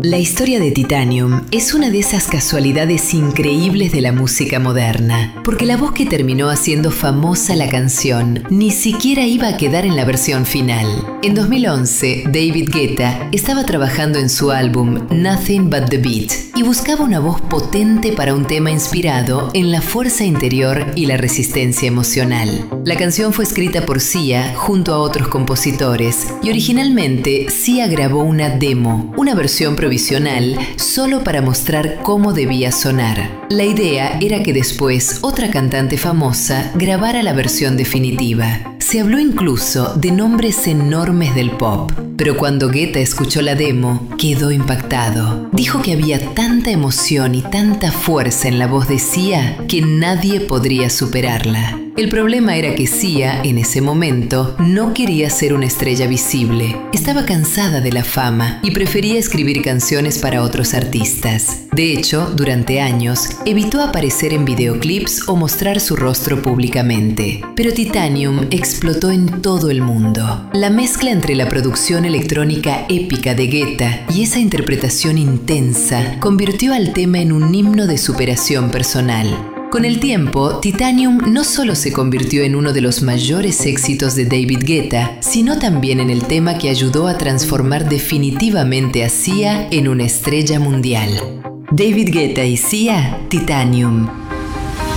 La historia de Titanium es una de esas casualidades increíbles de la música moderna, porque la voz que terminó haciendo famosa la canción ni siquiera iba a quedar en la versión final. En 2011, David Guetta estaba trabajando en su álbum Nothing But The Beat y buscaba una voz potente para un tema inspirado en la fuerza interior y la resistencia emocional. La canción fue escrita por Sia junto a otros compositores y originalmente Sia grabó una demo, una versión provisional solo para mostrar cómo debía sonar. La idea era que después otra cantante famosa grabara la versión definitiva. Se habló incluso de nombres enormes del pop, pero cuando Guetta escuchó la demo, quedó impactado. Dijo que había tanta emoción y tanta fuerza en la voz de Sia que nadie podría superarla. El problema era que Sia, en ese momento, no quería ser una estrella visible. Estaba cansada de la fama y prefería escribir canciones para otros artistas. De hecho, durante años, evitó aparecer en videoclips o mostrar su rostro públicamente. Pero Titanium explotó en todo el mundo. La mezcla entre la producción electrónica épica de Guetta y esa interpretación intensa convirtió al tema en un himno de superación personal. Con el tiempo, Titanium no solo se convirtió en uno de los mayores éxitos de David Guetta, sino también en el tema que ayudó a transformar definitivamente a Sia en una estrella mundial. David Guetta y Sia, Titanium.